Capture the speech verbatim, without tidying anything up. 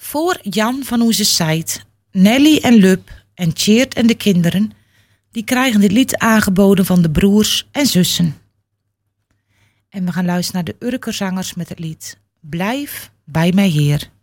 Voor Jan van onze site, Nelly en Lub en Tjeerd en de kinderen, die krijgen dit lied aangeboden van de broers en zussen. En we gaan luisteren naar de Urkerzangers met het lied Blijf bij mij Heer.